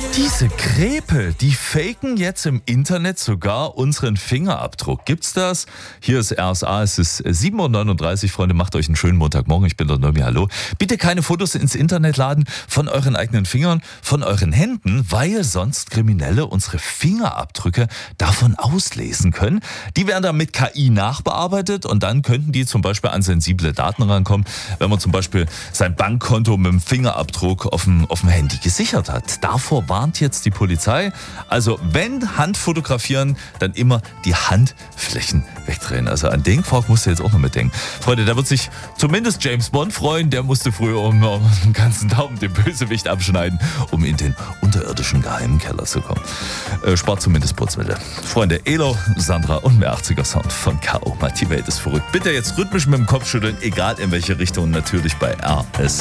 Diese Krepe, die faken jetzt im Internet sogar unseren Fingerabdruck. Gibt's das? Hier ist RSA, es ist 7.39 Uhr, Freunde, macht euch einen schönen Montagmorgen. Ich bin der Nomi, hallo. Bitte keine Fotos ins Internet laden von euren eigenen Fingern, von euren Händen, weil sonst Kriminelle unsere Fingerabdrücke davon auslesen können. Die werden dann mit KI nachbearbeitet und dann könnten die zum Beispiel an sensible Daten rankommen, wenn man zum Beispiel sein Bankkonto mit dem Fingerabdruck auf dem Handy gesichert hat. Davor warnt jetzt die Polizei. Also wenn Hand fotografieren, dann immer die Handflächen wegdrehen. Also an den Quark musst du jetzt auch noch mitdenken. Freunde, da wird sich zumindest James Bond freuen. Der musste früher um den ganzen Daumen den Bösewicht abschneiden, um in den unterirdischen geheimen Keller zu kommen. Spart zumindest Putzmittel. Freunde, Elo, Sandra und mehr 80er Sound von K.O. Die Welt ist verrückt. Bitte jetzt rhythmisch mit dem Kopf schütteln, egal in welche Richtung, natürlich bei RS.